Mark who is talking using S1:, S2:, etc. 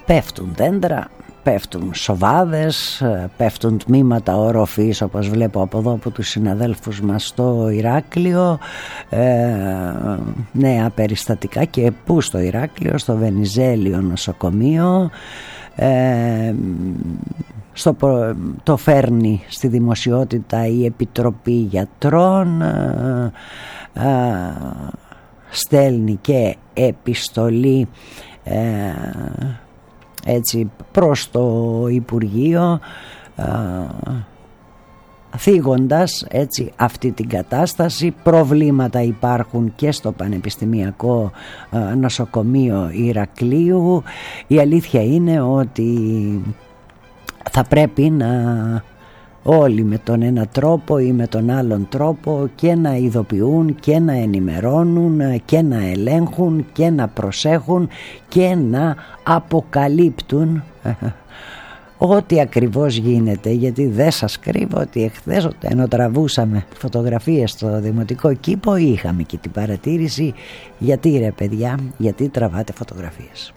S1: Πέφτουν δέντρα, πέφτουν σοβάδες, πέφτουν τμήματα οροφής, όπως βλέπω από εδώ από τους συναδέλφους μας στο Ηράκλειο, νέα περιστατικά. Και πού στο Ηράκλειο? Στο Βενιζέλιο νοσοκομείο. Το φέρνει στη δημοσιότητα η Επιτροπή Γιατρών, στέλνει και επιστολή έτσι προς το Υπουργείο, θίγοντας έτσι αυτή την κατάσταση. Προβλήματα υπάρχουν και στο Πανεπιστημιακό Νοσοκομείο Ηρακλείου. Η αλήθεια είναι ότι θα πρέπει να όλοι με τον ένα τρόπο ή με τον άλλον τρόπο και να ειδοποιούν και να ενημερώνουν και να ελέγχουν και να προσέχουν και να αποκαλύπτουν ό,τι ακριβώς γίνεται. Γιατί δεν σας κρύβω ότι εχθές ενώ τραβούσαμε φωτογραφίες στο Δημοτικό Κήπο είχαμε και την παρατήρηση, γιατί ρε παιδιά, γιατί τραβάτε φωτογραφίες?